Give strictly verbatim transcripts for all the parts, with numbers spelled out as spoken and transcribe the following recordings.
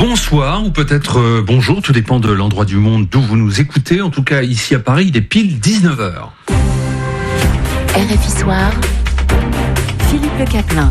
Bonsoir ou peut-être euh, bonjour, tout dépend de l'endroit du monde d'où vous nous écoutez. En tout cas, ici à Paris, il est pile dix-neuf heures. R F I Soir, Philippe Le Caplin.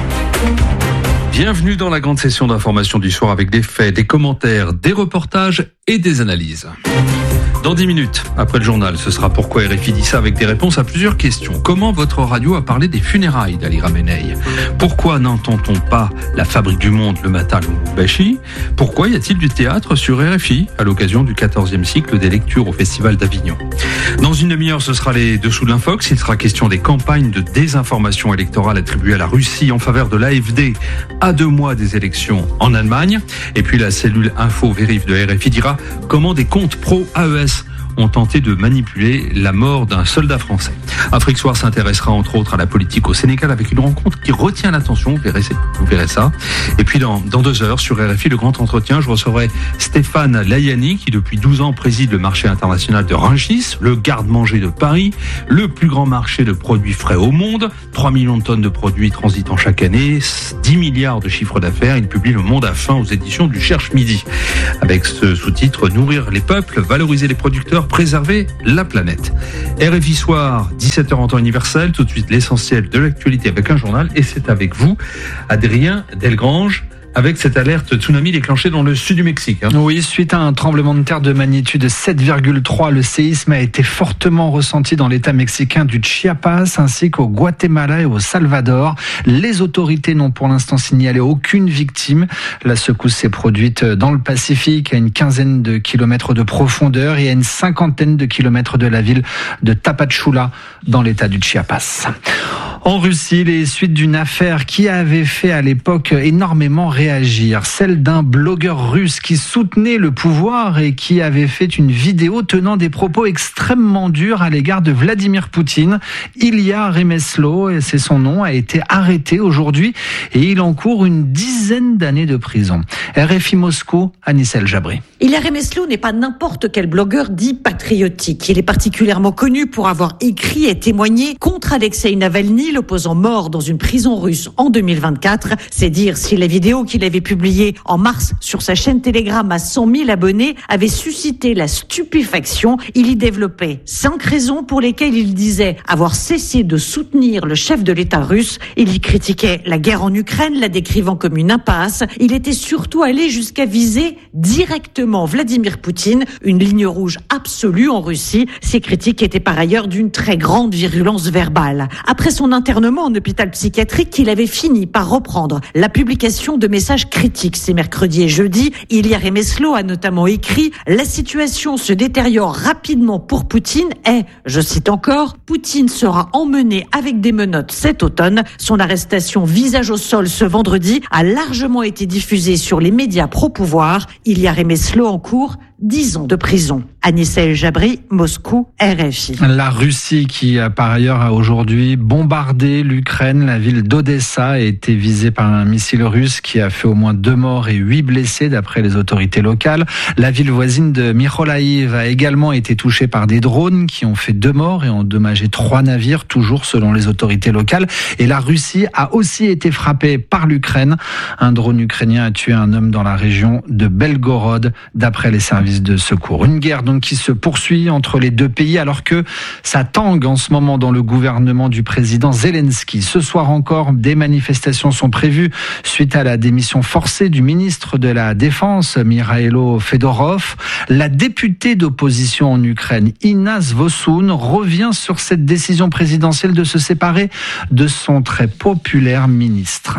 Bienvenue dans la grande session d'information du soir avec des faits, des commentaires, des reportages et des analyses. Dans dix minutes, après le journal, ce sera Pourquoi R F I dit ça avec des réponses à plusieurs questions. Comment votre radio a parlé des funérailles d'Ali Khamenei ? Pourquoi n'entend-on pas La Fabrique du Monde le matin à Lubumbashi ? Pourquoi y a-t-il du théâtre sur R F I à l'occasion du quatorzième cycle des lectures au Festival d'Avignon ? Dans une demi-heure, ce sera les dessous de l'infox. Il sera question des campagnes de désinformation électorale attribuées à la Russie en faveur de l'A F D à deux mois des élections en Allemagne. Et puis la cellule info vérif de R F I dira comment des comptes pro-A E S ont tenté de manipuler la mort d'un soldat français. Afrique Soir s'intéressera entre autres à la politique au Sénégal avec une rencontre qui retient l'attention, vous verrez, vous verrez ça. Et puis dans, dans deux heures, sur R F I, le grand entretien, je recevrai Stéphane Layani qui depuis douze ans préside le marché international de Rungis, le garde-manger de Paris, le plus grand marché de produits frais au monde, trois millions de tonnes de produits transitant chaque année, dix milliards de chiffre d'affaires. Il publie Le Monde à faim aux éditions du Cherche Midi. Avec ce sous-titre, Nourrir les peuples, valoriser les producteurs, préserver la planète. R F I Soir, dix-sept heures en temps universel. Tout de suite, l'essentiel de l'actualité avec un journal. Et c'est avec vous, Adrien Delgrange, avec cette alerte tsunami déclenchée dans le sud du Mexique. Hein. Oui, suite à un tremblement de terre de magnitude sept virgule trois, le séisme a été fortement ressenti dans l'état mexicain du Chiapas ainsi qu'au Guatemala et au Salvador. Les autorités n'ont pour l'instant signalé aucune victime. La secousse s'est produite dans le Pacifique, à une quinzaine de kilomètres de profondeur et à une cinquantaine de kilomètres de la ville de Tapachula, dans l'état du Chiapas. En Russie, les suites d'une affaire qui avait fait à l'époque énormément réagir, celle d'un blogueur russe qui soutenait le pouvoir et qui avait fait une vidéo tenant des propos extrêmement durs à l'égard de Vladimir Poutine. Ilya Remeslo, et c'est son nom, a été arrêté aujourd'hui et il encourt une dizaine d'années de prison. R F I Moscou, Anissa El Jabri. Ilya Remeslo n'est pas n'importe quel blogueur dit patriotique. Il est particulièrement connu pour avoir écrit et témoigné contre Alexei Navalny, l'opposant mort dans une prison russe en deux mille vingt-quatre. C'est dire si les vidéos qu'il avait publiées en mars sur sa chaîne Telegram à cent mille abonnés avaient suscité la stupéfaction. Il y développait cinq raisons pour lesquelles il disait avoir cessé de soutenir le chef de l'État russe. Il y critiquait la guerre en Ukraine, la décrivant comme une impasse. Il était surtout allé jusqu'à viser directement Vladimir Poutine, une ligne rouge absolue en Russie. Ses critiques étaient par ailleurs d'une très grande virulence verbale. Après son internement en hôpital psychiatrique, il avait fini par reprendre la publication de messages critiques ces mercredis et jeudis. Ilya Remeslo a notamment écrit « La situation se détériore rapidement pour Poutine et, je cite encore, Poutine sera emmené avec des menottes cet automne. Son arrestation visage au sol ce vendredi a largement été diffusée sur les médias pro-pouvoir. Ilya Remeslo encourt dix ans de prison. Anissa El Jabri, Moscou, R F I. La Russie qui, par ailleurs, a aujourd'hui bombardé l'Ukraine. La ville d'Odessa a été visée par un missile russe qui a fait au moins deux morts et huit blessés, d'après les autorités locales. La ville voisine de Mykolaiv a également été touchée par des drones qui ont fait deux morts et ont endommagé trois navires, toujours selon les autorités locales. Et la Russie a aussi été frappée par l'Ukraine. Un drone ukrainien a tué un homme dans la région de Belgorod, d'après les services de secours. Une guerre donc qui se poursuit entre les deux pays alors que ça tangue en ce moment dans le gouvernement du président Zelensky. Ce soir encore, des manifestations sont prévues suite à la démission forcée du ministre de la Défense, Mikhailo Fedorov. La députée d'opposition en Ukraine, Inna Svosun, revient sur cette décision présidentielle de se séparer de son très populaire ministre.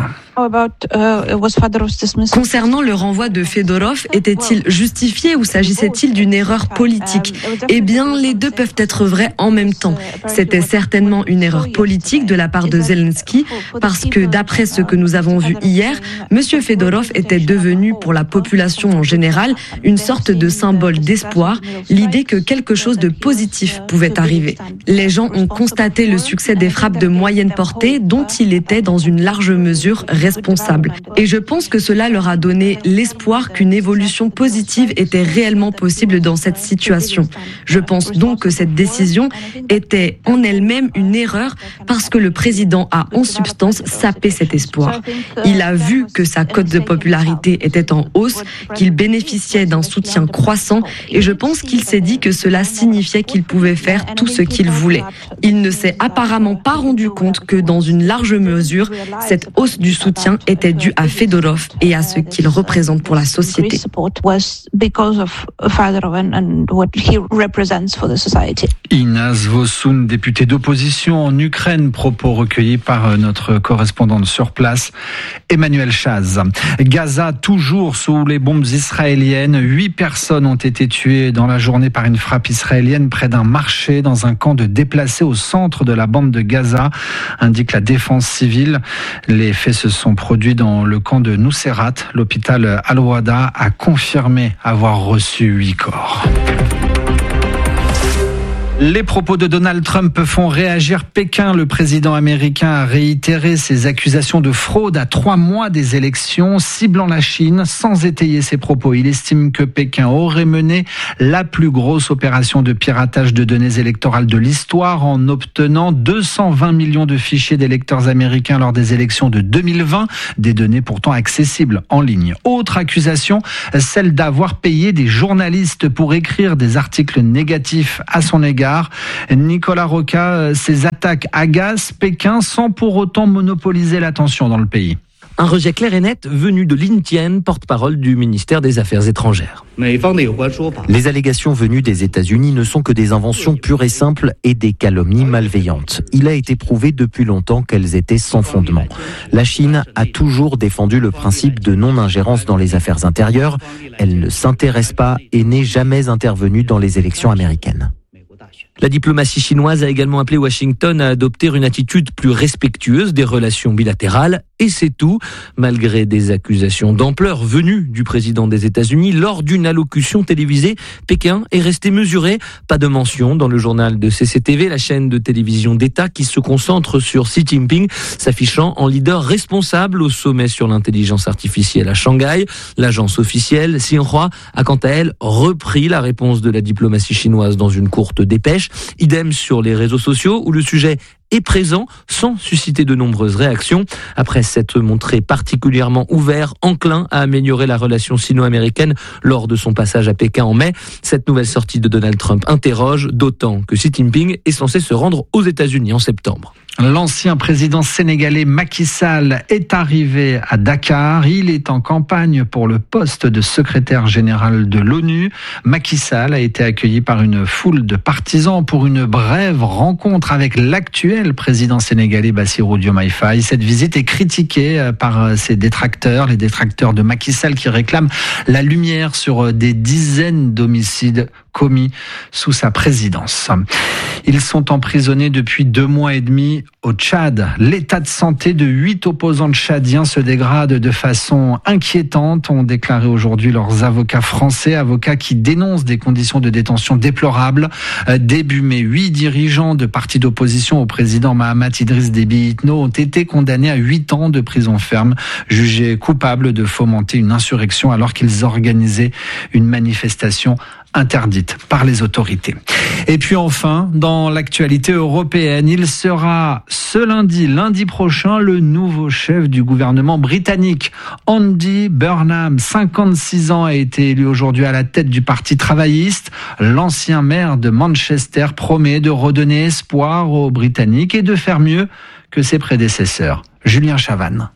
Concernant le renvoi de Fedorov, était-il justifié ou s'agissait-il d'une erreur politique ? Eh bien, les deux peuvent être vrais en même temps. C'était certainement une erreur politique de la part de Zelensky, parce que d'après ce que nous avons vu hier, M. Fedorov était devenu pour la population en général une sorte de symbole d'espoir, l'idée que quelque chose de positif pouvait arriver. Les gens ont constaté le succès des frappes de moyenne portée dont il était dans une large mesure responsable. responsables. Et je pense que cela leur a donné l'espoir qu'une évolution positive était réellement possible dans cette situation. Je pense donc que cette décision était en elle-même une erreur parce que le président a en substance sapé cet espoir. Il a vu que sa cote de popularité était en hausse, qu'il bénéficiait d'un soutien croissant et je pense qu'il s'est dit que cela signifiait qu'il pouvait faire tout ce qu'il voulait. Il ne s'est apparemment pas rendu compte que dans une large mesure, cette hausse du soutien était due à Fedorov et à ce qu'il représente pour la société. Inaz Vosoun, députée d'opposition en Ukraine, propos recueillis par notre correspondante sur place, Emmanuel Chaz. Gaza, toujours sous les bombes israéliennes. Huit personnes ont été tuées dans la journée par une frappe israélienne près d'un marché dans un camp de déplacés au centre de la bande de Gaza, indique la défense civile. Les faits se sont produits dans le camp de Nuseirat. L'hôpital Al-Wada a confirmé avoir reçu huit corps. Les propos de Donald Trump font réagir Pékin. Le président américain a réitéré ses accusations de fraude à trois mois des élections, ciblant la Chine sans étayer ses propos. Il estime que Pékin aurait mené la plus grosse opération de piratage de données électorales de l'histoire en obtenant deux cent vingt millions de fichiers d'électeurs américains lors des élections de deux mille vingt, des données pourtant accessibles en ligne. Autre accusation, celle d'avoir payé des journalistes pour écrire des articles négatifs à son égard. Nicolas Roca, ces attaques agacent Pékin sans pour autant monopoliser l'attention dans le pays. Un rejet clair et net venu de Lin Tian, porte-parole du ministère des Affaires étrangères. Les allégations venues des États-Unis ne sont que des inventions pures et simples et des calomnies malveillantes. Il a été prouvé depuis longtemps qu'elles étaient sans fondement. La Chine a toujours défendu le principe de non-ingérence dans les affaires intérieures. Elle ne s'intéresse pas et n'est jamais intervenue dans les élections américaines. La diplomatie chinoise a également appelé Washington à adopter une attitude plus respectueuse des relations bilatérales. Et c'est tout, malgré des accusations d'ampleur venues du président des États-Unis lors d'une allocution télévisée. Pékin est resté mesuré. Pas de mention dans le journal de C C T V, la chaîne de télévision d'État qui se concentre sur Xi Jinping, s'affichant en leader responsable au sommet sur l'intelligence artificielle à Shanghai. L'agence officielle Xinhua a quant à elle repris la réponse de la diplomatie chinoise dans une courte dépêche. Idem sur les réseaux sociaux où le sujet est présent sans susciter de nombreuses réactions. Après s'être montré particulièrement ouvert, enclin à améliorer la relation sino-américaine lors de son passage à Pékin en mai, cette nouvelle sortie de Donald Trump interroge, d'autant que Xi Jinping est censé se rendre aux États-Unis en septembre. L'ancien président sénégalais Macky Sall est arrivé à Dakar. Il est en campagne pour le poste de secrétaire général de l'ONU. Macky Sall a été accueilli par une foule de partisans pour une brève rencontre avec l'actuel président sénégalais Bassirou Diomaye Faye. Cette visite est critiquée par ses détracteurs, les détracteurs de Macky Sall qui réclament la lumière sur des dizaines d'homicides commis sous sa présidence. Ils sont emprisonnés depuis deux mois et demi au Tchad. L'état de santé de huit opposants tchadiens se dégrade de façon inquiétante, ont déclaré aujourd'hui leurs avocats français, avocats qui dénoncent des conditions de détention déplorables. Début mai, huit dirigeants de partis d'opposition au président Mahamat Idriss Déby Itno ont été condamnés à huit ans de prison ferme, jugés coupables de fomenter une insurrection alors qu'ils organisaient une manifestation interdite par les autorités. Et puis enfin, dans l'actualité européenne, il sera ce lundi, lundi prochain, le nouveau chef du gouvernement britannique. Andy Burnham, cinquante-six ans, a été élu aujourd'hui à la tête du Parti travailliste. L'ancien maire de Manchester promet de redonner espoir aux Britanniques et de faire mieux que ses prédécesseurs. Julien Chavannes.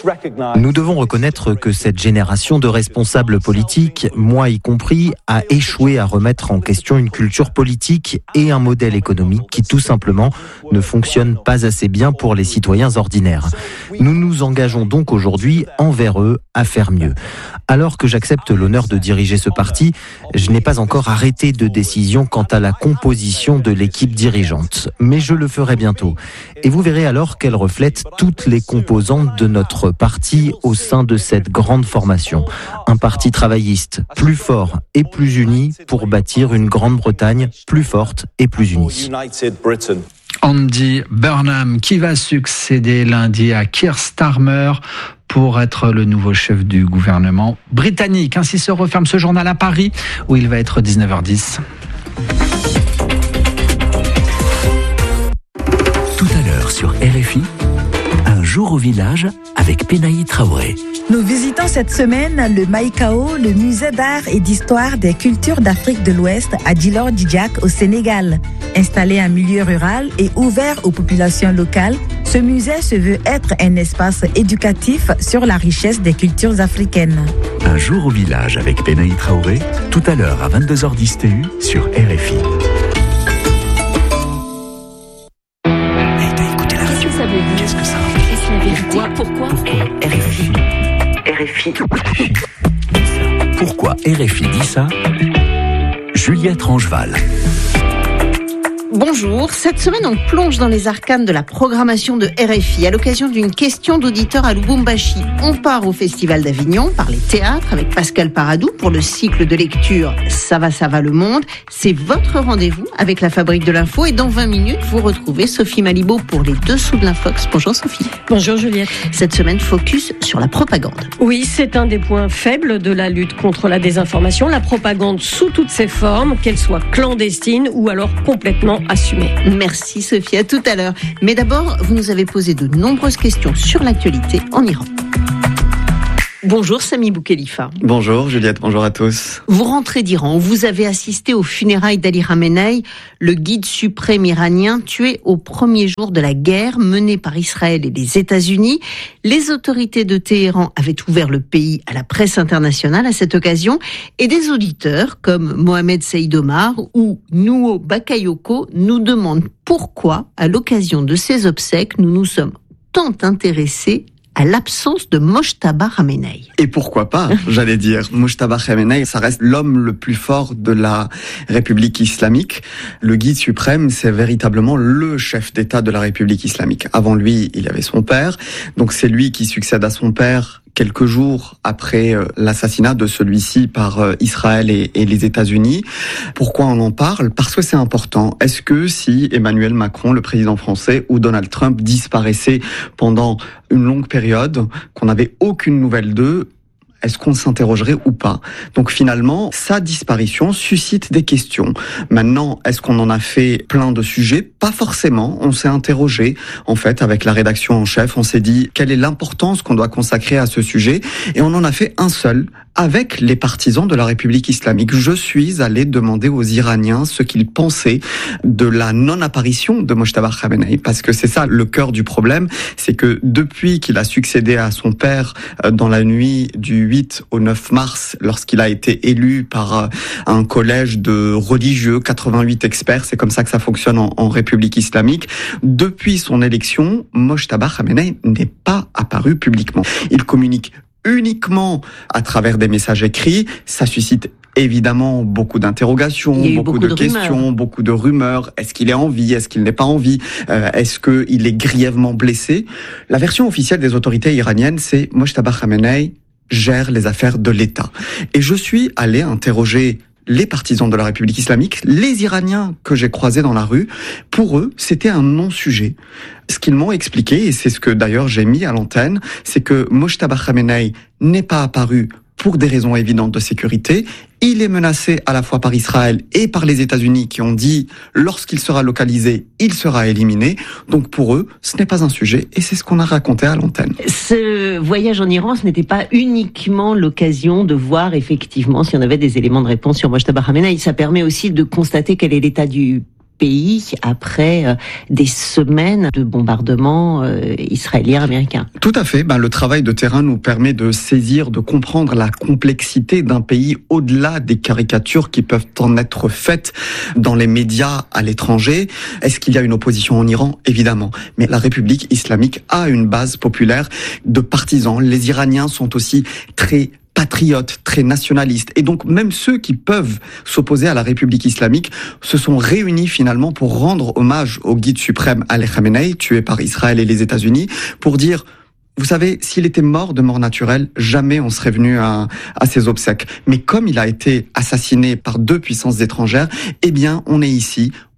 Nous devons reconnaître que cette génération de responsables politiques, moi y compris, a échoué à remettre en question une culture politique et un modèle économique qui tout simplement ne fonctionne pas assez bien pour les citoyens ordinaires. Nous nous engageons donc aujourd'hui envers eux à faire mieux. Alors que j'accepte l'honneur de diriger ce parti, je n'ai pas encore arrêté de décision quant à la composition de l'équipe dirigeante. Mais je le ferai bientôt. Et vous verrez alors qu'elle reflète toutes les composantes de notre parti au sein de cette grande formation. Un parti travailliste plus fort et plus uni pour bâtir une Grande-Bretagne plus forte et plus unie. Andy Burnham qui va succéder lundi à Keir Starmer pour être le nouveau chef du gouvernement britannique. Ainsi se referme ce journal à Paris où il va être dix-neuf heures dix. Tout à l'heure sur R F I, un jour au village avec Penaï Traoré. Nous visitons cette semaine le Maïkao, le musée d'art et d'histoire des cultures d'Afrique de l'Ouest à Djilor-Djidjack au Sénégal. Installé en milieu rural et ouvert aux populations locales, ce musée se veut être un espace éducatif sur la richesse des cultures africaines. Un jour au village avec Penaï Traoré, tout à l'heure à vingt-deux heures dix T U sur R F I. Qu'est-ce que ça veut dire? Est-ce la vérité? Pourquoi? Pourquoi? Pourquoi R F I? R F I. Pourquoi R F I dit ça? Juliette Rangeval. Bonjour, cette semaine on plonge dans les arcanes de la programmation de R F I à l'occasion d'une question d'auditeur à Lubumbashi. On part au Festival d'Avignon par les théâtres avec Pascal Paradou pour le cycle de lecture Ça va, ça va le monde. C'est votre rendez-vous avec la Fabrique de l'Info et dans vingt minutes vous retrouvez Sophie Malibaud pour les dessous de l'Infox. Bonjour Sophie. Bonjour Juliette. Cette semaine focus sur la propagande. Oui, c'est un des points faibles de la lutte contre la désinformation, la propagande sous toutes ses formes, qu'elle soit clandestine ou alors complètement assumée. Merci Sophie, à tout à l'heure. Mais d'abord, vous nous avez posé de nombreuses questions sur l'actualité en Iran. Bonjour Sami Boukhelifa. Bonjour Juliette, bonjour à tous. Vous rentrez d'Iran, où vous avez assisté aux funérailles d'Ali Khamenei, le guide suprême iranien tué au premier jour de la guerre menée par Israël et les États-Unis. Les autorités de Téhéran avaient ouvert le pays à la presse internationale à cette occasion et des auditeurs comme Mohamed Saïd Omar ou Nouo Bakayoko nous demandent pourquoi, à l'occasion de ces obsèques, nous nous sommes tant intéressés à l'absence de Mojtaba Khamenei. Et pourquoi pas, j'allais dire. Mojtaba Khamenei, ça reste l'homme le plus fort de la République islamique. Le guide suprême, c'est véritablement le chef d'État de la République islamique. Avant lui, il y avait son père. Donc c'est lui qui succède à son père quelques jours après l'assassinat de celui-ci par Israël et, et les États-Unis. Pourquoi on en parle? Parce que c'est important. Est-ce que si Emmanuel Macron, le président français, ou Donald Trump disparaissaient pendant une longue période, qu'on n'avait aucune nouvelle d'eux, est-ce qu'on s'interrogerait ou pas? Donc finalement, sa disparition suscite des questions. Maintenant, est-ce qu'on en a fait plein de sujets? Pas forcément. On s'est interrogé, en fait, avec la rédaction en chef. On s'est dit, quelle est l'importance qu'on doit consacrer à ce sujet? Et on en a fait un seul, avec les partisans de la République islamique. Je suis allé demander aux Iraniens ce qu'ils pensaient de la non-apparition de Mojtaba Khamenei, parce que c'est ça le cœur du problème, c'est que depuis qu'il a succédé à son père dans la nuit du huit au neuf mars, lorsqu'il a été élu par un collège de religieux, quatre-vingt-huit experts, c'est comme ça que ça fonctionne en, en République islamique, depuis son élection, Mojtaba Khamenei n'est pas apparu publiquement. Il communique uniquement à travers des messages écrits. Ça suscite évidemment beaucoup d'interrogations, beaucoup, beaucoup de, de questions, rumeurs. beaucoup de rumeurs. Est-ce qu'il est en vie? Est-ce qu'il n'est pas en vie? euh, Est-ce qu'il est grièvement blessé? La version officielle des autorités iraniennes, c'est Mojtaba Khamenei gère les affaires de l'État. Et je suis allé interroger les partisans de la République islamique, les Iraniens que j'ai croisés dans la rue. Pour eux, c'était un non-sujet. Ce qu'ils m'ont expliqué, et c'est ce que d'ailleurs j'ai mis à l'antenne, c'est que Mojtaba Khamenei n'est pas apparu pour des raisons évidentes de sécurité. Il est menacé à la fois par Israël et par les États-Unis qui ont dit, lorsqu'il sera localisé, il sera éliminé. Donc pour eux, ce n'est pas un sujet et c'est ce qu'on a raconté à l'antenne. Ce voyage en Iran, ce n'était pas uniquement l'occasion de voir effectivement si on avait des éléments de réponse sur Mojtaba Khamenei. Ça permet aussi de constater quel est l'état du pays après euh, des semaines de bombardements euh, israéliens, américains. Tout à fait. Ben, le travail de terrain nous permet de saisir, de comprendre la complexité d'un pays au-delà des caricatures qui peuvent en être faites dans les médias à l'étranger. Est-ce qu'il y a une opposition en Iran? Évidemment. Mais la République islamique a une base populaire de partisans. Les Iraniens sont aussi très patriotes, très nationalistes. Et donc, même ceux qui peuvent s'opposer à la République islamique se sont réunis finalement pour rendre hommage au guide suprême Ali Khamenei, tué par Israël et les États-Unis, pour dire, vous savez, s'il était mort de mort naturelle, jamais on serait venu à, à ses obsèques. Mais comme il a été assassiné par deux puissances étrangères, eh bien, on est ici.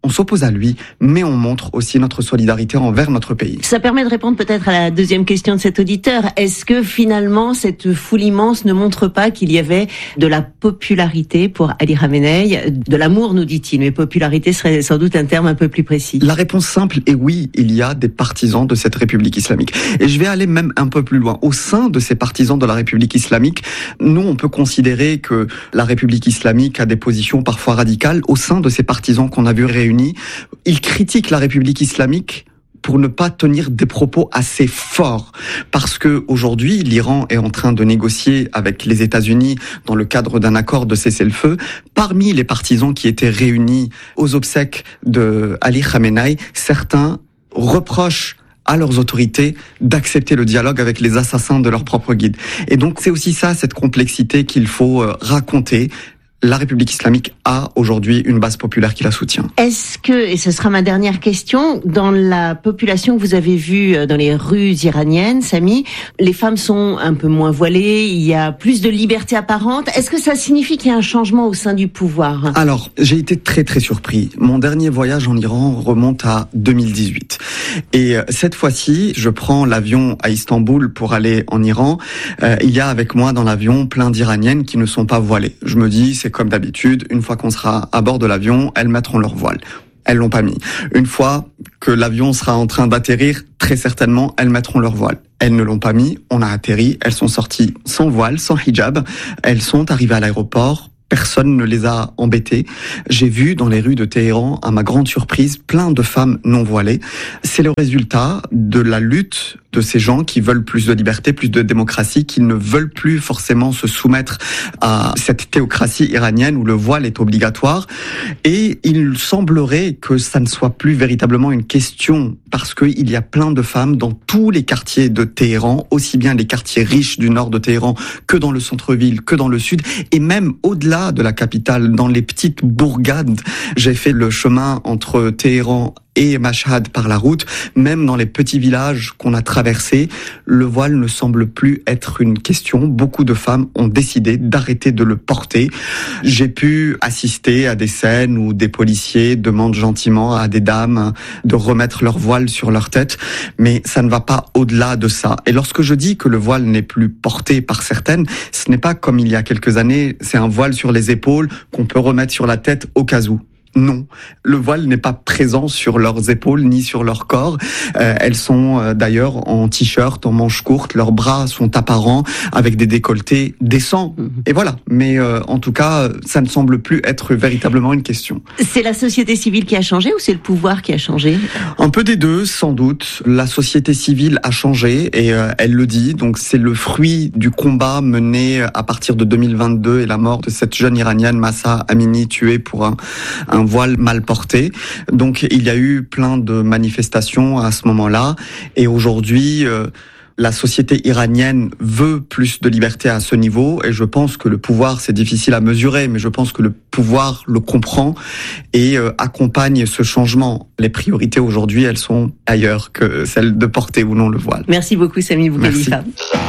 on s'oppose à lui, mais on montre aussi notre solidarité envers notre pays. Ça permet de répondre peut-être à la deuxième question de cet auditeur. Est-ce que finalement cette foule immense ne montre pas qu'il y avait de la popularité pour Ali Khamenei, de l'amour nous dit-il, mais popularité serait sans doute un terme un peu plus précis? La réponse simple est oui, il y a des partisans de cette République islamique. Et je vais aller même un peu plus loin. Au sein de ces partisans de la République islamique, nous on peut considérer que la République islamique a des positions parfois radicales. Au sein de ces partisans qu'on a vus réunis, ils critiquent la République islamique pour ne pas tenir des propos assez forts. Parce que aujourd'hui, l'Iran est en train de négocier avec les États-Unis dans le cadre d'un accord de cessez-le-feu. Parmi les partisans qui étaient réunis aux obsèques de Ali Khamenei, certains reprochent à leurs autorités d'accepter le dialogue avec les assassins de leur propre guide. Et donc c'est aussi ça, cette complexité qu'il faut raconter. La République islamique a aujourd'hui une base populaire qui la soutient. Est-ce que, et ce sera ma dernière question, dans la population que vous avez vue dans les rues iraniennes, Samy, les femmes sont un peu moins voilées, il y a plus de liberté apparente. Est-ce que ça signifie qu'il y a un changement au sein du pouvoir? Alors, j'ai été très très surpris. Mon dernier voyage en Iran remonte à deux mille dix-huit. Et cette fois-ci, je prends l'avion à Istanbul pour aller en Iran. Euh, il y a avec moi dans l'avion plein d'Iraniennes qui ne sont pas voilées. Je me dis, c'est comme d'habitude, une fois qu'on sera à bord de l'avion, elles mettront leur voile. Elles l'ont pas mis. Une fois que l'avion sera en train d'atterrir, très certainement, elles mettront leur voile. Elles ne l'ont pas mis, on a atterri, elles sont sorties sans voile, sans hijab. Elles sont arrivées à l'aéroport. Personne ne les a embêtées. J'ai vu dans les rues de Téhéran, à ma grande surprise, plein de femmes non voilées. C'est le résultat de la lutte de ces gens qui veulent plus de liberté, plus de démocratie, qui ne veulent plus forcément se soumettre à cette théocratie iranienne où le voile est obligatoire. Et il semblerait que ça ne soit plus véritablement une question, parce qu'il y a plein de femmes dans tous les quartiers de Téhéran, aussi bien les quartiers riches du nord de Téhéran que dans le centre-ville, que dans le sud, et même au-delà de la capitale, dans les petites bourgades. J'ai fait le chemin entre Téhéran et Mashhad par la route, même dans les petits villages qu'on a traversés, le voile ne semble plus être une question. Beaucoup de femmes ont décidé d'arrêter de le porter. J'ai pu assister à des scènes où des policiers demandent gentiment à des dames de remettre leur voile sur leur tête, mais ça ne va pas au-delà de ça. Et lorsque je dis que le voile n'est plus porté par certaines, ce n'est pas comme il y a quelques années, c'est un voile sur les épaules qu'on peut remettre sur la tête au cas où. Non, le voile n'est pas présent sur leurs épaules ni sur leur corps. Euh, elles sont euh, d'ailleurs en t-shirt, en manches courtes, leurs bras sont apparents avec des décolletés décents. Et voilà, mais euh, en tout cas, ça ne semble plus être véritablement une question. C'est la société civile qui a changé ou c'est le pouvoir qui a changé? Un peu des deux, sans doute. La société civile a changé et euh, elle le dit. Donc c'est le fruit du combat mené à partir de deux mille vingt-deux et la mort de cette jeune Iranienne, Mahsa Amini, tuée pour un, un voile mal porté. Donc il y a eu plein de manifestations à ce moment-là et aujourd'hui euh, la société iranienne veut plus de liberté à ce niveau et je pense que le pouvoir, c'est difficile à mesurer, mais je pense que le pouvoir le comprend et euh, accompagne ce changement. Les priorités aujourd'hui, elles sont ailleurs que celles de porter ou non le voile. Merci beaucoup Samy Boukhalifa.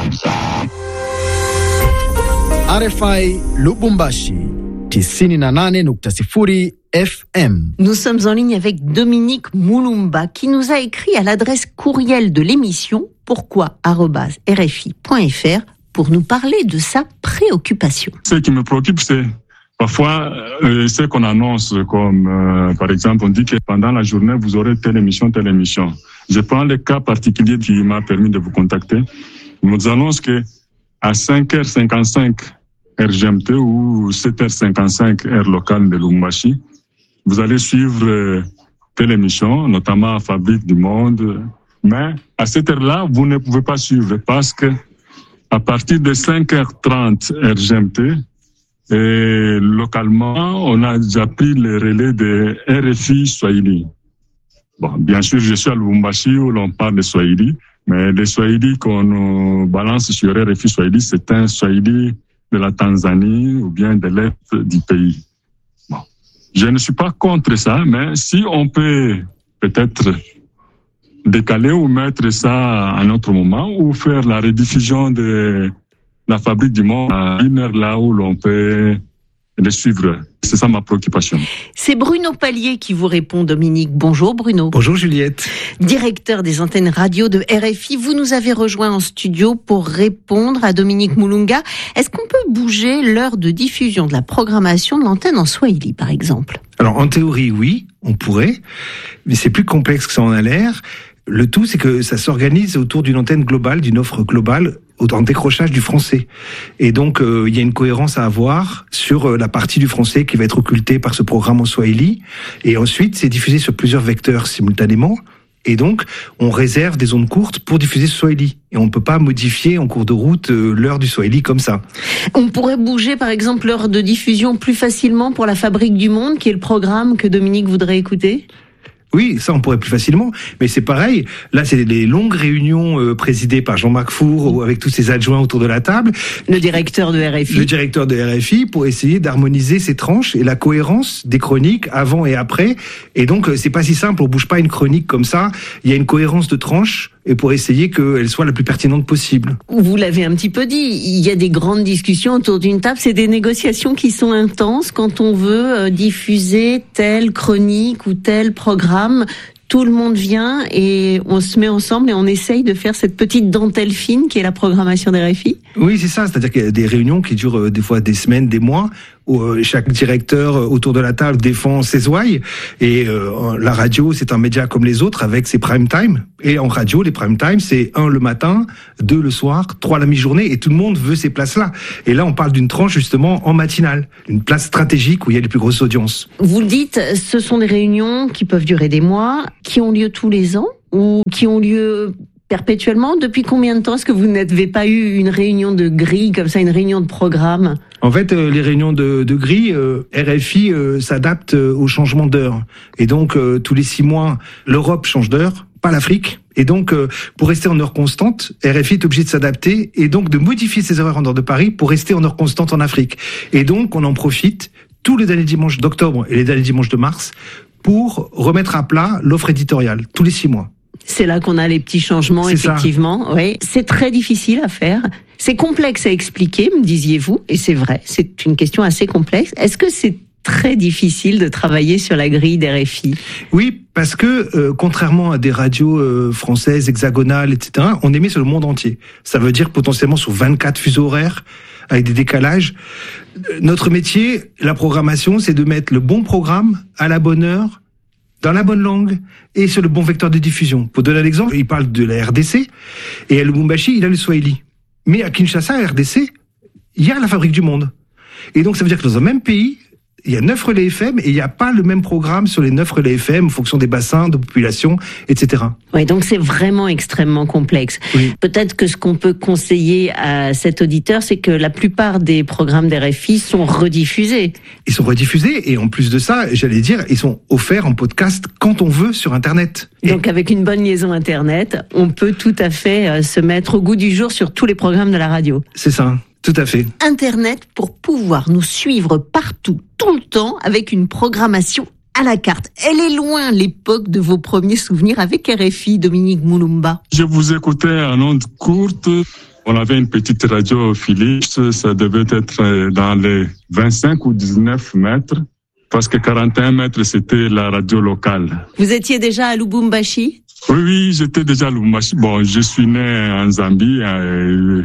R F I Lubumbashi tisini na nane nukta sifuri F M. Nous sommes en ligne avec Dominique Moulumba qui nous a écrit à l'adresse courriel de l'émission pourquoi arobase r f i point f r pour nous parler de sa préoccupation. Ce qui me préoccupe, c'est parfois euh, ce qu'on annonce comme euh, par exemple on dit que pendant la journée vous aurez telle émission, telle émission. Je prends le cas particulier qui m'a permis de vous contacter. On nous annonce que à cinq heures cinquante-cinq heure G M T ou sept heures cinquante-cinq heure locale de Lubumbashi, vous allez suivre euh, telle émission, notamment Fabrique du Monde. Mais à cette heure-là, vous ne pouvez pas suivre parce que à partir de cinq heures trente heure G M T, et localement, on a déjà pris le relais de R F I Swahili. Bon, bien sûr, je suis à Lubumbashi où l'on parle de Swahili, mais le Swahili qu'on balance sur R F I Swahili, c'est un Swahili de la Tanzanie ou bien de l'est du pays. Bon. Je ne suis pas contre ça, mais si on peut peut-être décaler ou mettre ça à un autre moment ou faire la rediffusion de la Fabrique du Monde à une heure là où l'on peut le suivre. c'est ça ma préoccupation. C'est Bruno Palier qui vous répond, Dominique. Bonjour Bruno. Bonjour Juliette. Directeur des antennes radio de R F I, vous nous avez rejoint en studio pour répondre à Dominique Moulunga. Est-ce qu'on peut bouger l'heure de diffusion de la programmation de l'antenne en Swahili, par exemple ? Alors en théorie, oui, on pourrait, mais c'est plus complexe que ça en a l'air. Le tout, c'est que ça s'organise autour d'une antenne globale, d'une offre globale, en décrochage du français. Et donc, euh, il y a une cohérence à avoir sur euh, la partie du français qui va être occultée par ce programme en Swahili. Et ensuite, c'est diffusé sur plusieurs vecteurs simultanément. Et donc, on réserve des zones courtes pour diffuser ce Swahili. Et on ne peut pas modifier en cours de route euh, l'heure du Swahili comme ça. On pourrait bouger, par exemple, l'heure de diffusion plus facilement pour la Fabrique du Monde, qui est le programme que Dominique voudrait écouter ? Oui, ça on pourrait plus facilement, mais c'est pareil. Là, c'est des longues réunions euh, présidées par Jean-Marc Four avec tous ses adjoints autour de la table. Le directeur de R F I. Le directeur de R F I pour essayer d'harmoniser ces tranches et la cohérence des chroniques avant et après. Et donc, c'est pas si simple. On bouge pas une chronique comme ça. Il y a une cohérence de tranches et pour essayer qu'elle soit la plus pertinente possible. Vous l'avez un petit peu dit, il y a des grandes discussions autour d'une table, c'est des négociations qui sont intenses quand on veut diffuser telle chronique ou tel programme. Tout le monde vient et on se met ensemble et on essaye de faire cette petite dentelle fine qui est la programmation des R F I. Oui, c'est ça. C'est-à-dire qu'il y a des réunions qui durent des fois des semaines, des mois, où chaque directeur autour de la table défend ses ouailles. Et euh, la radio, c'est un média comme les autres avec ses prime time. Et en radio, les prime time, c'est un le matin, deux le soir, trois la mi-journée. Et tout le monde veut ces places-là. Et là, on parle d'une tranche justement en matinale, une place stratégique où il y a les plus grosses audiences. Vous le dites, ce sont des réunions qui peuvent durer des mois, qui ont lieu tous les ans ou qui ont lieu perpétuellement. Depuis combien de temps est-ce que vous n'avez pas eu une réunion de grille comme ça, une réunion de programme ? En fait, euh, les réunions de, de grille, euh, R F I euh, s'adapte euh, au changement d'heure. Et donc, euh, tous les six mois, l'Europe change d'heure, pas l'Afrique. Et donc, euh, pour rester en heure constante, R F I est obligé de s'adapter et donc de modifier ses horaires en heure de Paris pour rester en heure constante en Afrique. Et donc, on en profite tous les derniers dimanches d'octobre et les derniers dimanches de mars pour remettre à plat l'offre éditoriale, tous les six mois. C'est là qu'on a les petits changements, c'est effectivement. Ça. Oui, c'est très difficile à faire. C'est complexe à expliquer, me disiez-vous, et c'est vrai, c'est une question assez complexe. Est-ce que c'est très difficile de travailler sur la grille des R F I ? Oui, parce que euh, contrairement à des radios euh, françaises, hexagonales, et cetera, on émet sur le monde entier. Ça veut dire potentiellement sur vingt-quatre fuseaux horaires, avec des décalages. Notre métier, la programmation, c'est de mettre le bon programme à la bonne heure, dans la bonne langue et sur le bon vecteur de diffusion. Pour donner un exemple, il parle de la R D C et à Lubumbashi, il a le Swahili. Mais à Kinshasa, à R D C, il y a la Fabrique du Monde. Et donc, ça veut dire que dans un même pays, il y a neuf relais F M et il n'y a pas le même programme sur les neuf relais F M en fonction des bassins de population, et cetera. Oui, donc c'est vraiment extrêmement complexe. Oui. Peut-être que ce qu'on peut conseiller à cet auditeur, c'est que la plupart des programmes des R F I sont rediffusés. Ils sont rediffusés et en plus de ça, j'allais dire, ils sont offerts en podcast quand on veut sur Internet. Donc et... avec une bonne liaison Internet, on peut tout à fait se mettre au goût du jour sur tous les programmes de la radio. C'est ça. Tout à fait. Internet pour pouvoir nous suivre partout, tout le temps, avec une programmation à la carte. Elle est loin l'époque de vos premiers souvenirs avec R F I, Dominique Moulumba. Je vous écoutais en ondes courtes. On avait une petite radio Philips. Ça devait être dans les vingt-cinq ou dix-neuf mètres. Parce que quarante et un mètres, c'était la radio locale. Vous étiez déjà à Lubumbashi ? Oui, oui, j'étais déjà à Lubumbashi. Bon, je suis né en Zambie. Et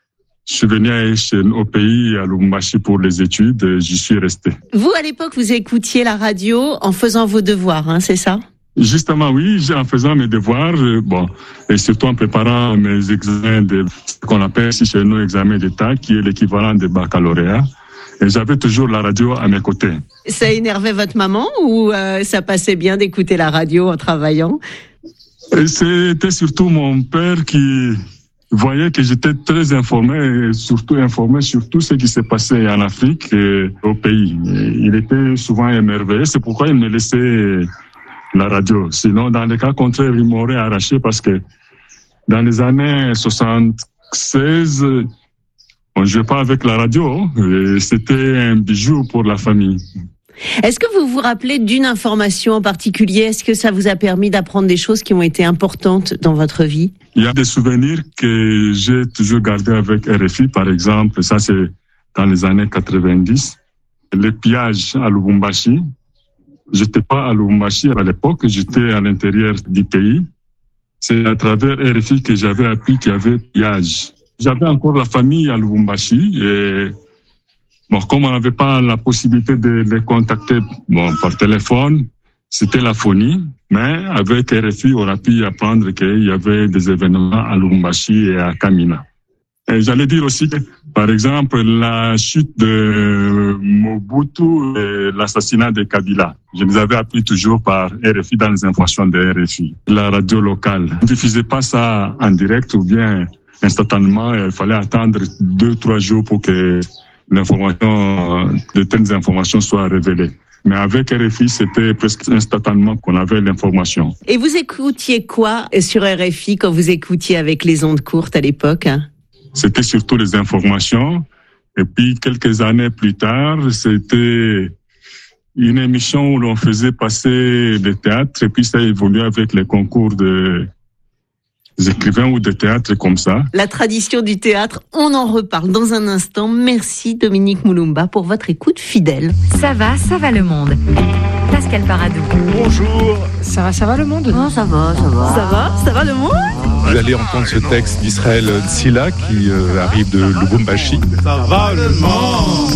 je suis venu au pays, à Lubumbashi, pour les études. J'y suis resté. Vous, à l'époque, vous écoutiez la radio en faisant vos devoirs, hein, c'est ça ? Justement, oui, en faisant mes devoirs, bon, et surtout en préparant mes examens, de, ce qu'on appelle ici chez nous examen d'État, qui est l'équivalent des baccalauréats. Et j'avais toujours la radio à mes côtés. Ça énervait votre maman ou euh, ça passait bien d'écouter la radio en travaillant ? Et c'était surtout mon père qui voyait que j'étais très informé, et surtout informé sur tout ce qui s'est passé en Afrique et au pays. Et il était souvent émerveillé, c'est pourquoi il me laissait la radio. Sinon, dans les cas contraires, il m'aurait arraché parce que dans les années soixante-seize, on ne jouait pas avec la radio, et c'était un bijou pour la famille. Est-ce que vous vous rappelez d'une information en particulier ? Est-ce que ça vous a permis d'apprendre des choses qui ont été importantes dans votre vie ? Il y a des souvenirs que j'ai toujours gardés avec R F I, par exemple. Ça, c'est dans les années quatre-vingt-dix. les pillages à Lubumbashi. J'étais pas à Lubumbashi à l'époque, j'étais à l'intérieur du pays. C'est à travers R F I que j'avais appris qu'il y avait pillage. J'avais encore la famille à Lubumbashi et bon, comme on n'avait pas la possibilité de les contacter bon, par téléphone, c'était la phonie. Mais avec R F I, on a pu apprendre qu'il y avait des événements à Lubumbashi et à Kamina. Et j'allais dire aussi que, par exemple, la chute de Mobutu et l'assassinat de Kabila. Je les avais appris toujours par R F I dans les informations de R F I. La radio locale. On ne diffusait pas ça en direct ou bien instantanément. Il fallait attendre deux, trois jours pour que l'information, de telles informations soient révélées. Mais avec R F I, c'était presque instantanément qu'on avait l'information. Et vous écoutiez quoi sur R F I quand vous écoutiez avec les ondes courtes à l'époque? C'était surtout les informations. Et puis, quelques années plus tard, c'était une émission où l'on faisait passer des théâtres. Et puis, ça a évolué avec les concours de des écrivains ou de théâtre comme ça. La tradition du théâtre, on en reparle dans un instant. Merci Dominique Moulumba pour votre écoute fidèle. Ça va, ça va le monde. Pascal Paradou. Bonjour. Ça va, ça va le monde? Oh, ça va, ça va. Ça va, ça va le monde? Vous allez entendre ce texte d'Israël Tsila qui euh, arrive de Lubumbashi. Ça va le monde.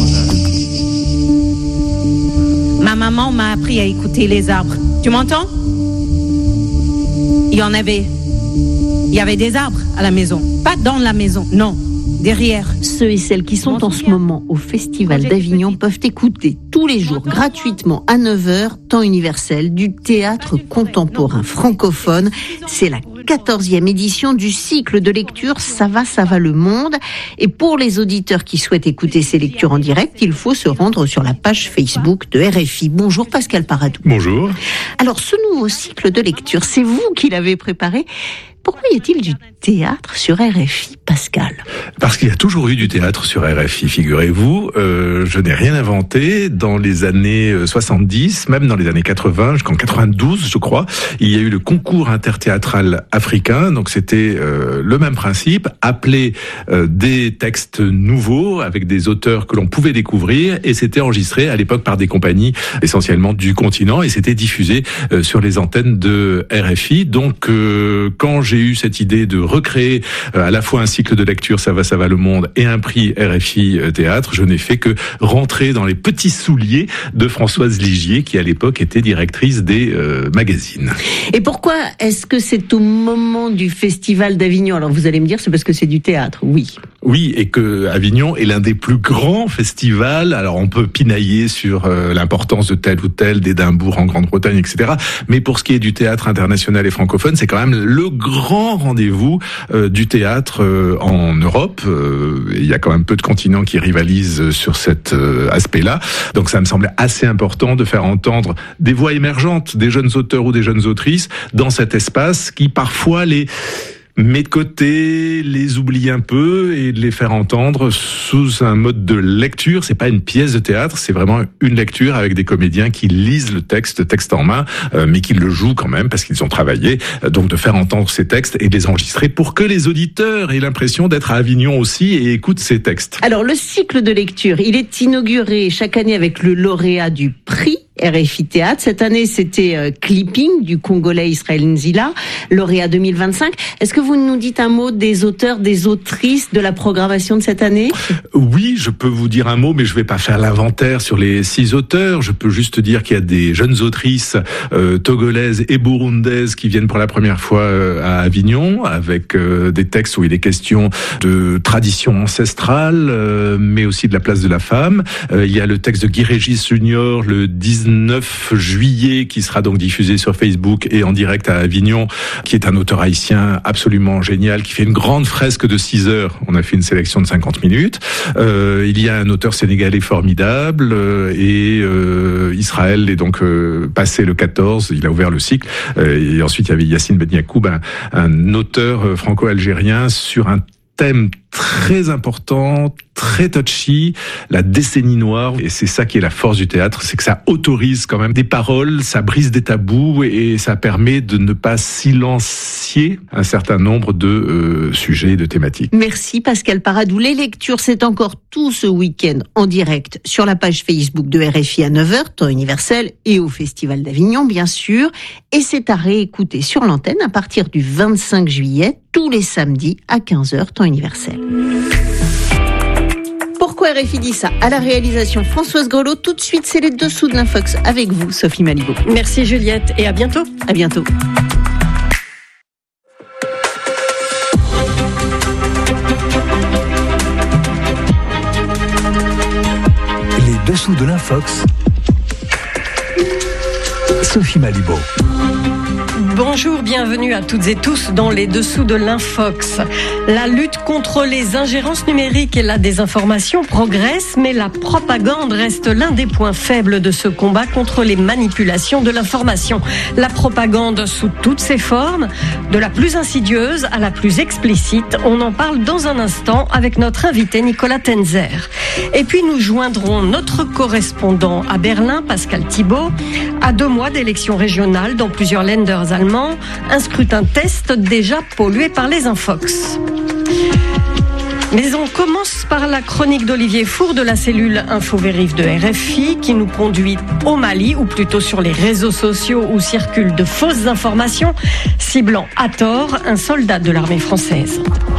Ma maman m'a appris à écouter les arbres. Tu m'entends? Il y en avait. Il y avait des arbres à la maison. Pas dans la maison, non. Derrière. Ceux et celles qui sont en ce moment au Festival d'Avignon peuvent écouter tous les jours gratuitement à neuf heures, temps universel, du théâtre contemporain francophone. C'est la quatorzième édition du cycle de lecture Ça va, ça va le monde. Et pour les auditeurs qui souhaitent écouter ces lectures en direct, il faut se rendre sur la page Facebook de R F I. Bonjour Pascal Paradou. Bonjour. Alors ce nouveau cycle de lecture, c'est vous qui l'avez préparé. Pourquoi y a-t-il du théâtre sur R F I, Pascal? Parce qu'il y a toujours eu du théâtre sur R F I, figurez-vous. Euh, je n'ai rien inventé. Dans les années soixante-dix, même dans les années quatre-vingts, jusqu'en quatre-vingt-douze, je crois, il y a eu le concours interthéâtral africain. Donc c'était euh, le même principe, appeler euh, des textes nouveaux avec des auteurs que l'on pouvait découvrir, et c'était enregistré à l'époque par des compagnies essentiellement du continent, et c'était diffusé euh, sur les antennes de R F I. Donc euh, quand j'ai eu cette idée de recréer euh, à la fois un cycle de lecture Ça va, ça va le monde et un prix R F I euh, théâtre, je n'ai fait que rentrer dans les petits souliers de Françoise Ligier, qui à l'époque était directrice des euh, magazines. Et pourquoi est-ce que c'est au moment du Festival d'Avignon? Alors vous allez me dire, c'est parce que c'est du théâtre, oui. Oui, et que Avignon est l'un des plus grands festivals. Alors on peut pinailler sur euh, l'importance de tel ou tel, d'Édimbourg en Grande-Bretagne, et cetera. Mais pour ce qui est du théâtre international et francophone, c'est quand même le grand rendez-vous euh, du théâtre euh, en Europe. Euh, il y a quand même peu de continents qui rivalisent sur cet euh, aspect-là. Donc ça me semblait assez important de faire entendre des voix émergentes, des jeunes auteurs ou des jeunes autrices dans cet espace qui parfois les met de côté, les oublie un peu et de les faire entendre sous un mode de lecture. C'est pas une pièce de théâtre, c'est vraiment une lecture avec des comédiens qui lisent le texte, texte en main, euh, mais qui le jouent quand même parce qu'ils ont travaillé. Donc de faire entendre ces textes et de les enregistrer pour que les auditeurs aient l'impression d'être à Avignon aussi et écoutent ces textes. Alors le cycle de lecture, il est inauguré chaque année avec le lauréat du prix R F I Théâtre. Cette année, c'était euh, Clipping du Congolais Israël Nzila, lauréat deux mille vingt-cinq. Est-ce que vous nous dites un mot des auteurs, des autrices de la programmation de cette année? Oui, je peux vous dire un mot, mais je vais pas faire l'inventaire sur les six auteurs. Je peux juste dire qu'il y a des jeunes autrices euh, togolaises et burundaises qui viennent pour la première fois euh, à Avignon, avec euh, des textes où il est question de tradition ancestrale, euh, mais aussi de la place de la femme. Euh, il y a le texte de Guy Régis Junior, le dix-neuf juillet, qui sera donc diffusé sur Facebook et en direct à Avignon, qui est un auteur haïtien absolument génial, qui fait une grande fresque de six heures. On a fait une sélection de cinquante minutes. Euh, il y a un auteur sénégalais formidable, euh, et euh, Israël est donc euh, passé le quatorze, il a ouvert le cycle. Euh, et ensuite, il y avait Yassine Ben Yacoub, un, un auteur franco-algérien sur un thème très important, très touchy, la décennie noire. Et c'est ça qui est la force du théâtre, c'est que ça autorise quand même des paroles, ça brise des tabous et ça permet de ne pas silencier un certain nombre de euh, sujets et de thématiques. Merci Pascal Paradou. Les lectures, c'est encore tout ce week-end en direct sur la page Facebook de R F I à neuf heures, temps universel, et au Festival d'Avignon, bien sûr. Et c'est à réécouter sur l'antenne à partir du vingt-cinq juillet, tous les samedis à quinze heures, temps universel. Pourquoi R F I dit ça? À la réalisation Françoise Grelot. Tout de suite, c'est les dessous de l'Infox avec vous, Sophie Malibaud. Merci Juliette et à bientôt. À bientôt. Les dessous de l'Infox. Sophie Malibaud. Bonjour, bienvenue à toutes et tous dans les dessous de l'Infox. La lutte contre les ingérences numériques et la désinformation progresse, mais la propagande reste l'un des points faibles de ce combat contre les manipulations de l'information. La propagande sous toutes ses formes, de la plus insidieuse à la plus explicite, on en parle dans un instant avec notre invité Nicolas Tenzer. Et puis nous joindrons notre correspondant à Berlin, Pascal Thibault, à deux mois d'élections régionales dans plusieurs Länders allemands, un scrutin test déjà pollué par les infox. Mais on commence par la chronique d'Olivier Four de la cellule Info-Vérif de R F I qui nous conduit au Mali, ou plutôt sur les réseaux sociaux où circulent de fausses informations, ciblant à tort un soldat de l'armée française.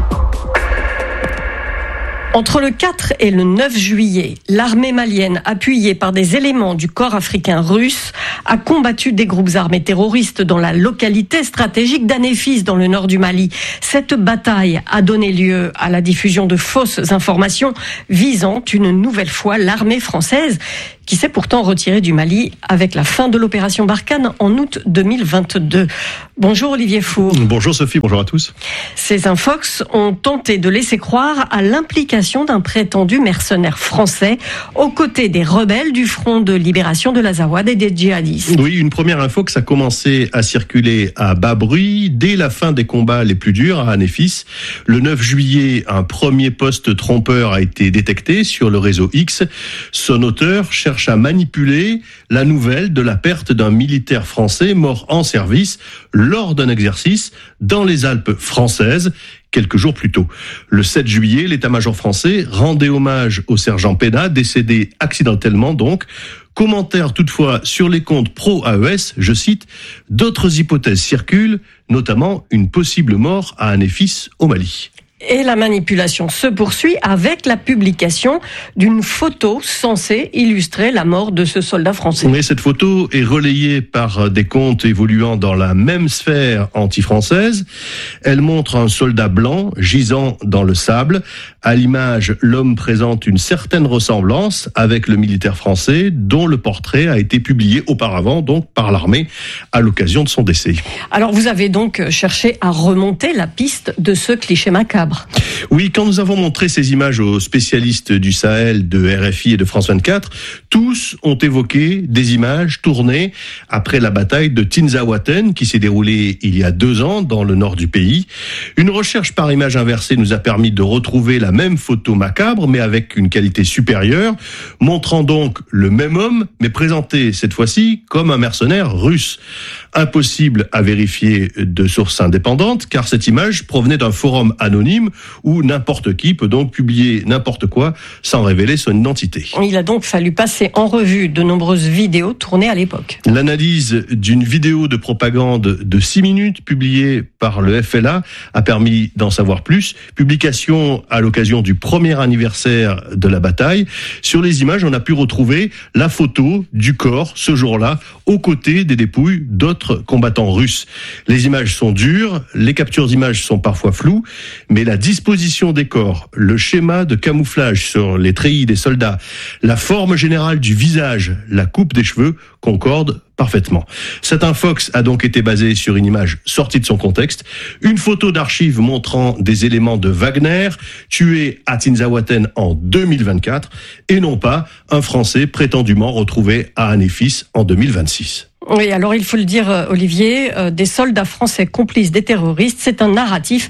Entre le quatre et le neuf juillet, l'armée malienne, appuyée par des éléments du corps africain russe, a combattu des groupes armés terroristes dans la localité stratégique d'Anéfis, dans le nord du Mali. Cette bataille a donné lieu à la diffusion de fausses informations visant une nouvelle fois l'armée française, qui s'est pourtant retirée du Mali avec la fin de l'opération Barkhane en août deux mille vingt-deux. Bonjour Olivier Four. Bonjour Sophie, bonjour à tous. Ces infox ont tenté de laisser croire à l'implication d'un prétendu mercenaire français aux côtés des rebelles du Front de libération de l'Azawad et des djihadistes. Oui, une première infox a commencé à circuler à bas bruit dès la fin des combats les plus durs à Anéfis. Le neuf juillet, un premier poste trompeur a été détecté sur le réseau X. Son auteur cherche à manipuler la nouvelle de la perte d'un militaire français mort en service lors d'un exercice dans les Alpes françaises quelques jours plus tôt. Le sept juillet, l'état-major français rendait hommage au sergent Pena, décédé accidentellement donc. Commentaire toutefois sur les comptes pro-A E S, je cite, « D'autres hypothèses circulent, notamment une possible mort à Anéfis au Mali ». Et la manipulation se poursuit avec la publication d'une photo censée illustrer la mort de ce soldat français. Mais cette photo est relayée par des comptes évoluant dans la même sphère anti-française. Elle montre un soldat blanc gisant dans le sable. À l'image, l'homme présente une certaine ressemblance avec le militaire français dont le portrait a été publié auparavant donc par l'armée à l'occasion de son décès. Alors vous avez donc cherché à remonter la piste de ce cliché macabre. Oui, quand nous avons montré ces images aux spécialistes du Sahel, de R F I et de France vingt-quatre, tous ont évoqué des images tournées après la bataille de Tinzaouaten qui s'est déroulée il y a deux ans dans le nord du pays. Une recherche par image inversée nous a permis de retrouver la même photo macabre, mais avec une qualité supérieure, montrant donc le même homme, mais présenté cette fois-ci comme un mercenaire russe. Impossible à vérifier de sources indépendantes, car cette image provenait d'un forum anonyme où n'importe qui peut donc publier n'importe quoi sans révéler son identité. Il a donc fallu passer en revue de nombreuses vidéos tournées à l'époque. L'analyse d'une vidéo de propagande de six minutes publiée par le F L A a permis d'en savoir plus. Publication à l'occasion du premier anniversaire de la bataille. Sur les images, on a pu retrouver la photo du corps, ce jour-là, aux côtés des dépouilles d'autres combattants russes. Les images sont dures, les captures d'images sont parfois floues, mais la disposition des corps, le schéma de camouflage sur les treillis des soldats, la forme générale du visage, la coupe des cheveux concordent parfaitement. Cette infox a donc été basée sur une image sortie de son contexte, une photo d'archives montrant des éléments de Wagner tué à Tinzaouaten en deux mille vingt-quatre et non pas un Français prétendument retrouvé à Anéfis en deux mille vingt-six. Oui, alors il faut le dire, Olivier, euh, des soldats français complices des terroristes, c'est un narratif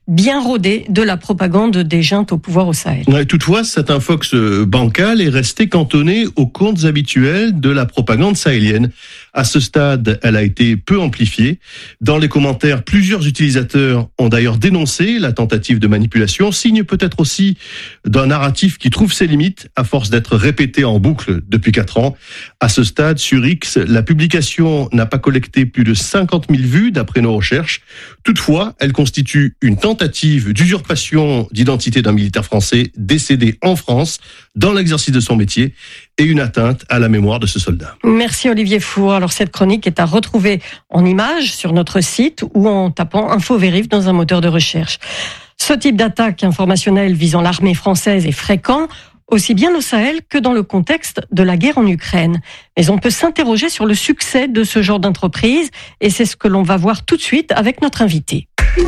bien rodée de la propagande des juntes au pouvoir au Sahel. Ouais, toutefois, cette infox bancale est restée cantonnée aux comptes habituels de la propagande sahélienne. À ce stade, elle a été peu amplifiée. Dans les commentaires, plusieurs utilisateurs ont d'ailleurs dénoncé la tentative de manipulation, signe peut-être aussi d'un narratif qui trouve ses limites à force d'être répété en boucle depuis quatre ans. À ce stade, sur X, la publication n'a pas collecté plus de cinquante mille vues d'après nos recherches. Toutefois, elle constitue une tentative d'usurpation d'identité d'un militaire français décédé en France dans l'exercice de son métier et une atteinte à la mémoire de ce soldat. Merci Olivier Four. Alors cette chronique est à retrouver en images sur notre site ou en tapant InfoVérif dans un moteur de recherche. Ce type d'attaque informationnelle visant l'armée française est fréquent, aussi bien au Sahel que dans le contexte de la guerre en Ukraine. Mais on peut s'interroger sur le succès de ce genre d'entreprise et c'est ce que l'on va voir tout de suite avec notre invité.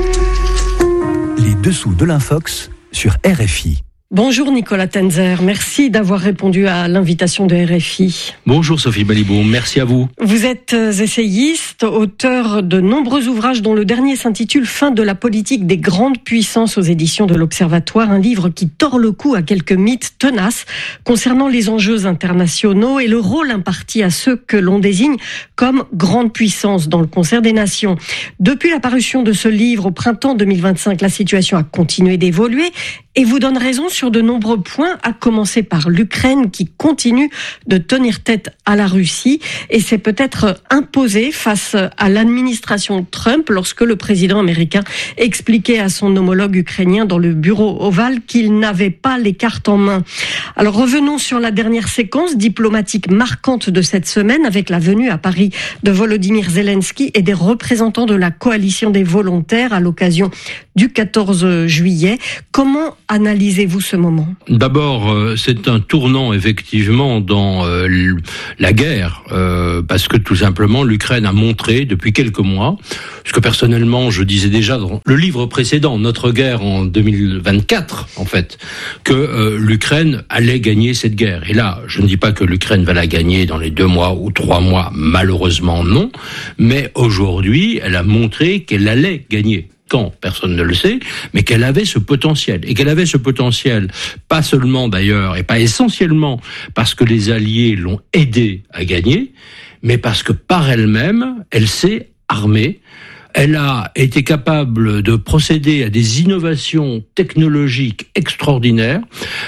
Les dessous de l'Infox sur R F I. Bonjour Nicolas Tenzer, merci d'avoir répondu à l'invitation de R F I. Bonjour Sophie Balibaud, merci à vous. Vous êtes essayiste, auteur de nombreux ouvrages dont le dernier s'intitule « Fin de la politique des grandes puissances » aux éditions de l'Observatoire, un livre qui tord le cou à quelques mythes tenaces concernant les enjeux internationaux et le rôle imparti à ceux que l'on désigne comme grandes puissances dans le concert des nations. Depuis la parution de ce livre au printemps deux mille vingt-cinq, la situation a continué d'évoluer et vous donne raison sur de nombreux points, à commencer par l'Ukraine qui continue de tenir tête à la Russie et s'est peut-être imposée face à l'administration Trump lorsque le président américain expliquait à son homologue ukrainien dans le bureau ovale qu'il n'avait pas les cartes en main. Alors revenons sur la dernière séquence diplomatique marquante de cette semaine avec la venue à Paris de Volodymyr Zelensky et des représentants de la coalition des volontaires à l'occasion du quatorze juillet. Comment analysez-vous ce moment ? D'abord, euh, c'est un tournant effectivement dans euh, la guerre, euh, parce que tout simplement l'Ukraine a montré depuis quelques mois, ce que personnellement je disais déjà dans le livre précédent, Notre guerre en deux mille vingt-quatre, en fait, que euh, l'Ukraine allait gagner cette guerre. Et là, je ne dis pas que l'Ukraine va la gagner dans les deux mois ou trois mois, malheureusement non, mais aujourd'hui, elle a montré qu'elle allait gagner. Quand, personne ne le sait, mais qu'elle avait ce potentiel. Et qu'elle avait ce potentiel, pas seulement d'ailleurs, et pas essentiellement parce que les Alliés l'ont aidée à gagner, mais parce que par elle-même, elle s'est armée. Elle a été capable de procéder à des innovations technologiques extraordinaires,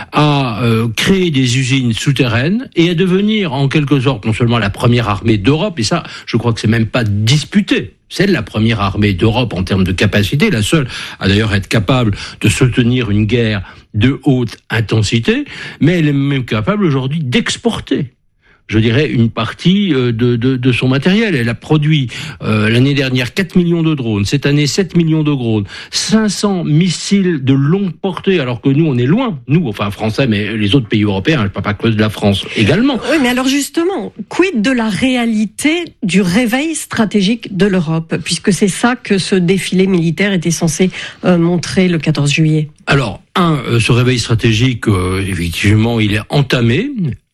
à euh, créer des usines souterraines et à devenir en quelque sorte non seulement la première armée d'Europe, et ça, je crois que c'est même pas disputé. C'est la première armée d'Europe en termes de capacité, la seule à d'ailleurs être capable de soutenir une guerre de haute intensité, mais elle est même capable aujourd'hui d'exporter, je dirais, une partie de, de, de son matériel. Elle a produit euh, l'année dernière quatre millions de drones, cette année sept millions de drones, cinq cents missiles de longue portée, alors que nous, on est loin, nous, enfin français, mais les autres pays européens, je ne parle pas que de la France également. Oui, mais alors justement, quid de la réalité du réveil stratégique de l'Europe, puisque c'est ça que ce défilé militaire était censé euh, montrer le quatorze juillet. Alors, un, euh, ce réveil stratégique, euh, effectivement, il est entamé.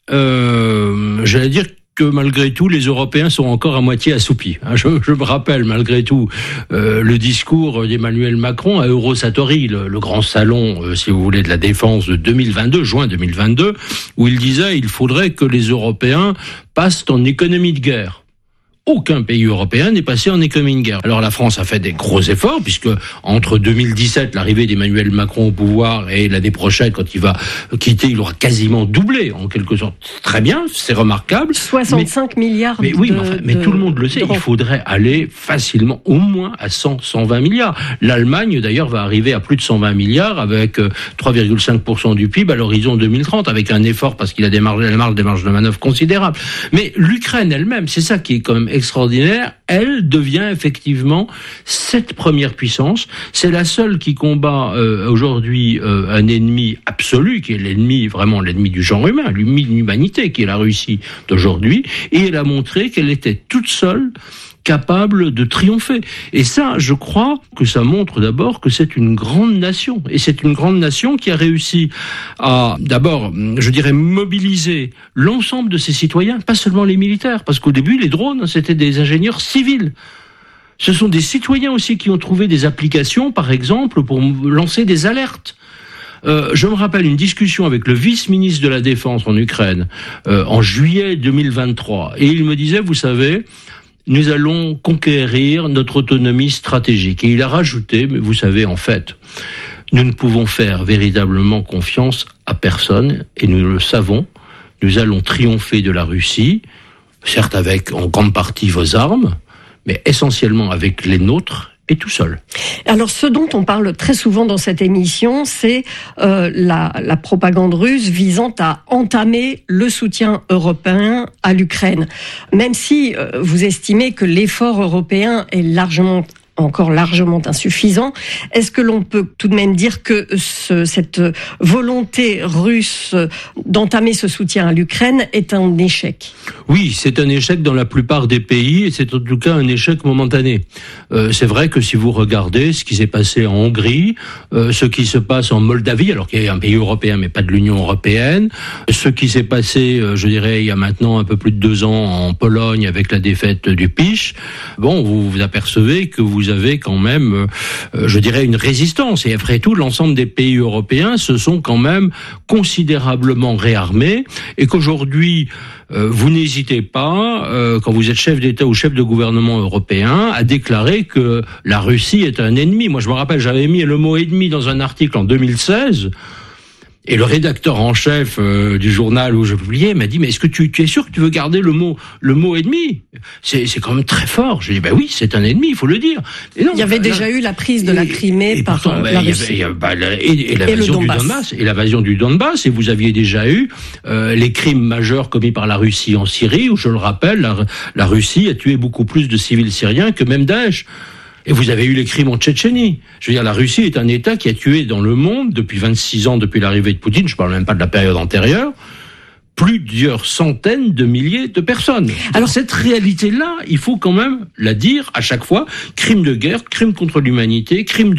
Euh, j'allais dire que malgré tout, les Européens sont encore à moitié assoupis. Je, je me rappelle malgré tout euh, le discours d'Emmanuel Macron à Eurosatory, le, le grand salon, euh, si vous voulez, de la défense de deux mille vingt-deux, juin deux mille vingt-deux, où il disait il faudrait que les Européens passent en économie de guerre. Aucun pays européen n'est passé en économie de guerre. Alors la France a fait des gros efforts, puisque entre deux mille dix-sept, l'arrivée d'Emmanuel Macron au pouvoir, et l'année prochaine, quand il va quitter, il aura quasiment doublé, en quelque sorte. Très bien, c'est remarquable. soixante-cinq mais, milliards mais oui, de, mais, enfin, mais de, tout le monde le sait, il faudrait aller facilement, au moins à cent, cent vingt milliards. L'Allemagne, d'ailleurs, va arriver à plus de cent vingt milliards, avec trois virgule cinq pour cent du P I B à l'horizon deux mille trente, avec un effort, parce qu'il a des marges, des marges, des marges de manœuvre considérables. Mais l'Ukraine elle-même, c'est ça qui est quand même extraordinaire, elle devient effectivement cette première puissance. C'est la seule qui combat euh, aujourd'hui euh, un ennemi absolu, qui est l'ennemi, vraiment l'ennemi du genre humain, l'ennemi de l'humanité, qui est la Russie d'aujourd'hui. Et elle a montré qu'elle était toute seule capable de triompher. Et ça, je crois que ça montre d'abord que c'est une grande nation. Et c'est une grande nation qui a réussi à, d'abord, je dirais, mobiliser l'ensemble de ses citoyens, pas seulement les militaires, parce qu'au début, les drones, c'était des ingénieurs civils. Ce sont des citoyens aussi qui ont trouvé des applications, par exemple, pour lancer des alertes. Euh, je me rappelle une discussion avec le vice-ministre de la Défense en Ukraine euh, en juillet deux mille vingt-trois, et il me disait, vous savez, nous allons conquérir notre autonomie stratégique. Et il a rajouté, mais vous savez, en fait, nous ne pouvons faire véritablement confiance à personne, et nous le savons, nous allons triompher de la Russie, certes avec en grande partie vos armes, mais essentiellement avec les nôtres, et tout seul. Alors, ce dont on parle très souvent dans cette émission, c'est euh, la, la propagande russe visant à entamer le soutien européen à l'Ukraine. Même si euh, vous estimez que l'effort européen est largement encore largement insuffisant. Est-ce que l'on peut tout de même dire que ce, cette volonté russe d'entamer ce soutien à l'Ukraine est un échec ? Oui, c'est un échec dans la plupart des pays, et c'est en tout cas un échec momentané. Euh, c'est vrai que si vous regardez ce qui s'est passé en Hongrie, euh, ce qui se passe en Moldavie, alors qu'il y a un pays européen mais pas de l'Union européenne, ce qui s'est passé, euh, je dirais, il y a maintenant un peu plus de deux ans en Pologne avec la défaite du P I S, bon, vous vous apercevez que vous Vous avez quand même, euh, je dirais, une résistance. Et après tout, l'ensemble des pays européens se sont quand même considérablement réarmés, et qu'aujourd'hui, euh, vous n'hésitez pas, euh, quand vous êtes chef d'État ou chef de gouvernement européen, à déclarer que la Russie est un ennemi. Moi, je me rappelle, j'avais mis le mot ennemi dans un article en deux mille seize. Et le rédacteur en chef euh, du journal où je publiais m'a dit, mais est-ce que tu, tu es sûr que tu veux garder le mot le mot ennemi ? C'est, c'est quand même très fort. Je dis, ben oui, c'est un ennemi, il faut le dire. Et non, il y avait bah, déjà là, eu la prise de la Crimée et par pourtant, bah, la Russie. Y avait, bah, la, et, et, l'invasion du Donbass. Et l'invasion du Donbass. Et vous aviez déjà eu euh, les crimes majeurs commis par la Russie en Syrie, où, je le rappelle, la, la Russie a tué beaucoup plus de civils syriens que même Daesh. Et vous avez eu les crimes en Tchétchénie. Je veux dire, la Russie est un État qui a tué dans le monde, depuis vingt-six ans, depuis l'arrivée de Poutine, je parle même pas de la période antérieure, plusieurs centaines de milliers de personnes. Alors cette réalité-là, il faut quand même la dire à chaque fois, crime de guerre, crime contre l'humanité, crime de